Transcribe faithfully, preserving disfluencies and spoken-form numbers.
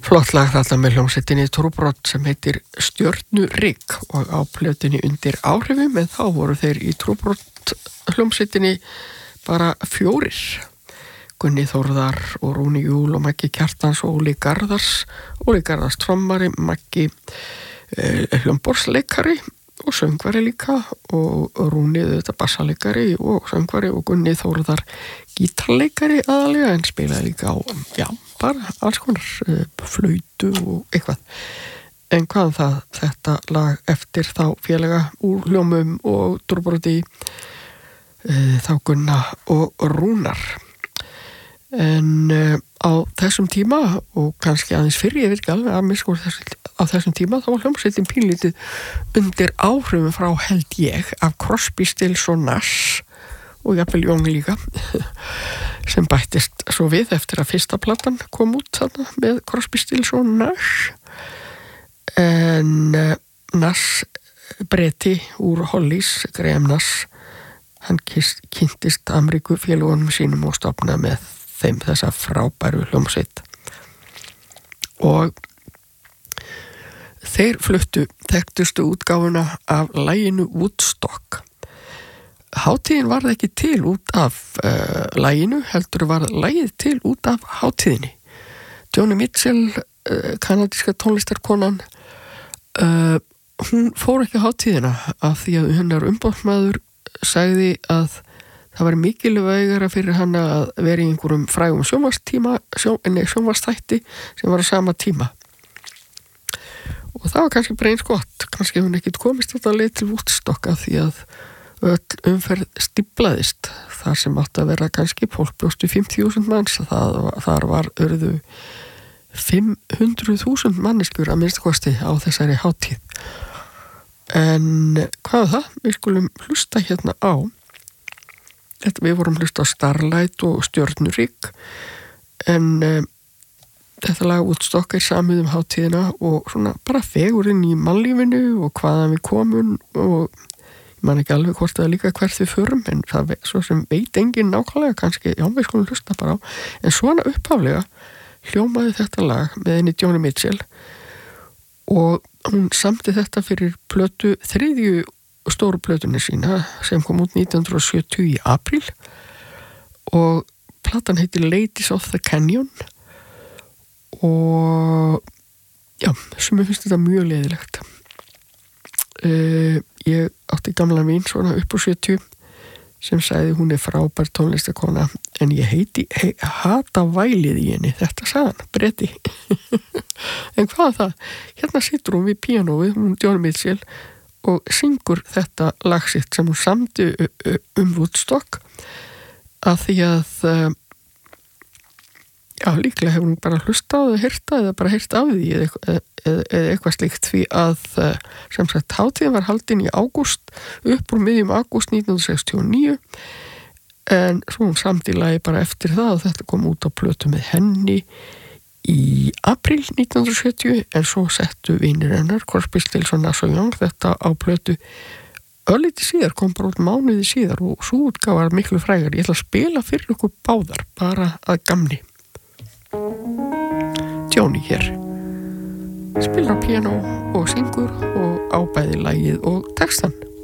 Flott lag þarna með hljómsveitinni Trúbrot sem heitir Stjörnurygg og á plötunni Undir áhrifum, en þá voru þeir í Trúbrot hljómsveitinni bara fjórir. Gunni Þórðar og Rúni Júl og Maggi Kjartans og Óli Garðars. Óli Garðars trommari, Maggi eh, hljómborðsleikari og söngvari líka, og Rúni þetta bassaleikari og söngvari, og Gunni Þórðar gítarleikari aðalega, en spilaði líka á, já, bara alls konar, uh, flautu og eitthvað. En hvað um það, þetta lag eftir þá félaga úr Hljómum og Trúbroti, uh, þá Gunna og Rúnar. En uh, á þessum tíma, og kannski aðeins fyrir, ég veit ekki alveg að mér sko þessi á þessum tíma, þá var hljómsveitin pínlítið undir áhrifum frá, held ég, af Crosby, Stills og Nash og jafnvel Jón líka sem bættist svo við eftir að fyrsta platan kom út þarna með Crosby, Stills og Nash. En uh, Nash Breti úr Hollies, Graham Nash, hann kist, kynntist Ameríku félagunum sínum og stofnaði með þeim þessa frábæru hljómsveit. Og þeir fluttu þekktustu útgáfuna af laginu Woodstock. Hátíðin varð ekki til út af uh, laginu, heldur varð lagið til út af hátíðinni. Joni Mitchell, uh, kanadíska tónlistarkonan, uh, hún fór ekki á hátíðina af því að hennar umboðsmaður sagði að það var mikilvægara fyrir hana að vera í einhverjum frægum sjónvarstíma, sjó, nei, sjónvarstætti sem var á sama tíma. Og það var kannski bara eins gott, kannski hefur hún ekkert komist þetta leið til Woodstock af því að öll umferð stíflaðist, þar sem átti að vera kannski fólk bjóstu fimmtíu þúsund manns, það, þar var örðu fimm hundruð þúsund manneskur að minnsta kosti á þessari hátíð. En hvað er það? Við skulum hlusta hérna á, þetta, við vorum hlusta á Starlight og Stjörnurygg, en um, þetta lag Woodstock er samið um hátíðina og svona bara fegurinn í mannlífinu og hvaðan við komum, og ég man ekki alveg hvort það er líka hvert við förum, en það er svo sem veit enginn nákvæmlega, kannski, já, við skulum hlusta bara á. En svona upphaflega hljómaði þetta lag með henni Joni Mitchell og hún samti þetta fyrir plötu, þriðju stóru plötunni sína sem kom út nítján hundruð sjötíu í apríl, og platan heitir Ladies of the Canyon. Og já, sem ég finnst þetta mjög leiðilegt. Uh, ég átti gamlan vín svona upp á sjötíu sem sagði hún er frábær tónlistakona, en ég heiti hei, hata vælið í henni, þetta sagði hann, Breti. En hvað er það? Hérna situr hún við píanóið, hún Joni Mitchell, og syngur þetta lag sitt sem hún samdi um Woodstock, af því að uh, já, líklega hefur hún bara hlustað eða heyrt eða bara heyrt af því eða, eða, eða eitthvað slíkt, því að sem sagt hátíðin var haldin í ágúst, upp úr miðjum ágúst nítján hundruð sextíu og níu, en svo hún samdi lagi bara eftir það og þetta kom út á plötu með henni í apríl nítján hundruð sjötíu, en svo settu vinir hennar, Crosby, Stills og Nash og Young, þetta á plötu örlítið síðar, kom bara út mánuði síðar, og svo útgáfa var miklu frægar. Ég ætla að spila fyrir okkur báðar, bara að gamni. Joni hér spilar á píanó og syngur og á bæði lagið og textan.